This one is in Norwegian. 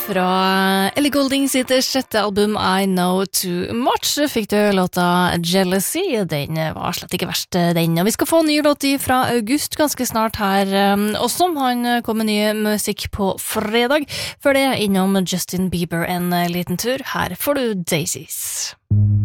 Fra Ellie Goulding sitt sjette album I Know Too Much fikk du låta Jealousy. Den var slett ikke verst, den. Og vi skal få en ny låt fra August ganske snart her også. Han kom med ny musikk på fredag. Før det innom Justin Bieber en liten tur. Her får du Daisies.